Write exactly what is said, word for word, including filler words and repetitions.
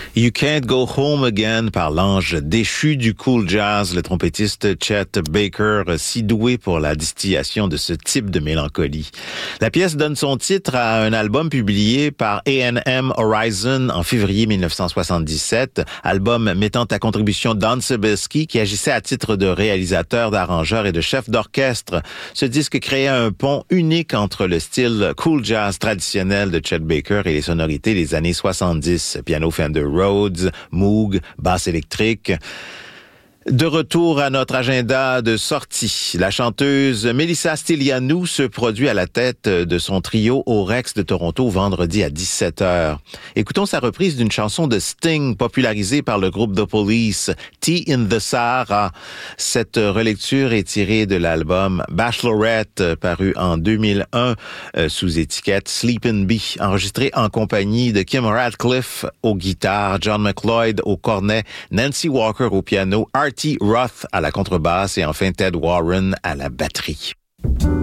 You Can't Go Home Again par l'ange déchu du cool jazz, le trompettiste Chet Baker, si doué pour la distillation de ce type de mélancolie. La pièce donne son titre à un album publié par A and M Horizon en février dix-neuf cent soixante-dix-sept, album mettant à contribution Don Sebesky qui agissait à titre de réalisateur, d'arrangeur et de chef d'orchestre. Ce disque créait un pont unique entre le style cool jazz traditionnel de Chet Baker et les sonorités des années soixante-dix. Piano Fender Rhodes, Moog, basse électrique. De retour à notre agenda de sortie, la chanteuse Melissa Stylianou se produit à la tête de son trio au Rex de Toronto vendredi à dix-sept heures. Écoutons sa reprise d'une chanson de Sting popularisée par le groupe The Police, Tea in the Sahara. Cette relecture est tirée de l'album Bachelorette, paru en deux mille un euh, sous étiquette Sleepin' Bee, enregistré en compagnie de Kim Radcliffe aux guitares, John McLeod au cornet, Nancy Walker au piano, Artie Roth à la contrebasse et enfin Ted Warren à la batterie.